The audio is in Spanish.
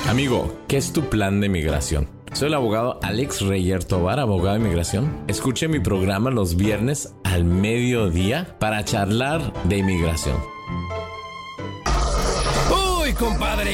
Amigo, ¿qué es tu plan de migración? Soy el abogado Alex Reyer Tovar, abogado de inmigración. Escuche mi programa los viernes al mediodía para charlar de inmigración. ¡Uy, compadre!